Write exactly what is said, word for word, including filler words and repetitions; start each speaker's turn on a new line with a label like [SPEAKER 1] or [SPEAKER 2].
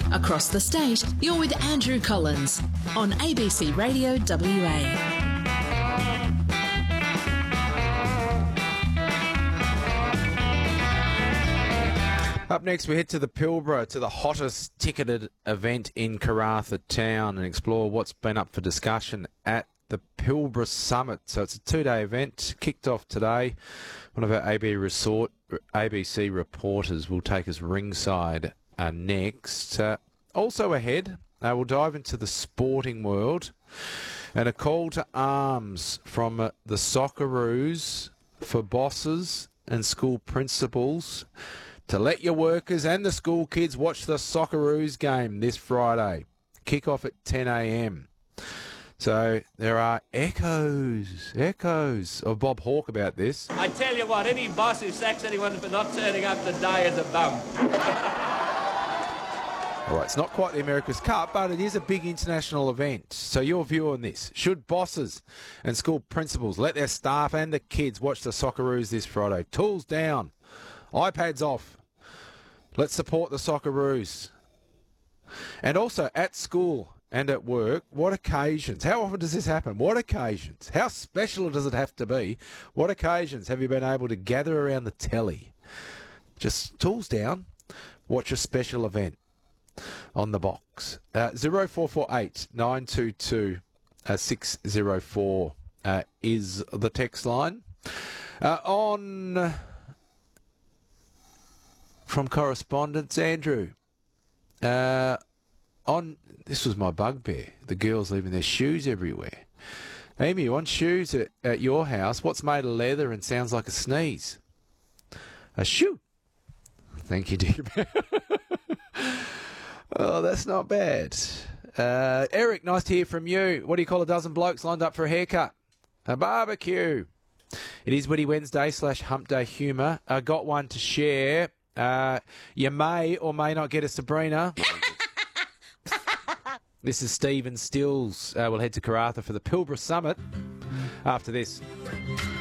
[SPEAKER 1] Across the state, you're with Andrew Collins on A B C Radio W A.
[SPEAKER 2] Up next, we head to the Pilbara, to the hottest ticketed event in Karratha Town, and explore what's been up for discussion at the Pilbara Summit. So it's a two-day event, kicked off today. One of our A B, resort, A B C reporters will take us ringside uh, next. Uh, also ahead, uh, we'll dive into the sporting world and a call to arms from uh, the Socceroos for bosses and school principals to let your workers and the school kids watch the Socceroos game this Friday. Kick-off at ten a m. So there are echoes, echoes of Bob Hawke about this.
[SPEAKER 3] I tell you what, any boss who sacks anyone for not turning up to die is a bum.
[SPEAKER 2] All right, it's not quite the America's Cup, but it is a big international event. So your view on this: should bosses and school principals let their staff and the kids watch the Socceroos this Friday? Tools down, iPads off. Let's support the Socceroos. And also at school and at work, what occasions? How often does this happen? What occasions? How special does it have to be? What occasions have you been able to gather around the telly? Just tools down, watch a special event on the box. Uh, zero four four eight nine two two six zero four uh, is the text line. Uh, on... From correspondence, Andrew. Uh, on this was my bugbear. The girls leaving their shoes everywhere. Amy, you want shoes at, at your house? What's made of leather and sounds like a sneeze? A shoe. Thank you, dear. Oh, that's not bad. Uh, Eric, nice to hear from you. What do you call a dozen blokes lined up for a haircut? A barbecue. It is Witty Wednesday slash Hump Day humour. I got one to share. Uh, you may or may not get a Sabrina. This is Stephen Stills. Uh, we'll head to Karratha for the Pilbara Summit after this.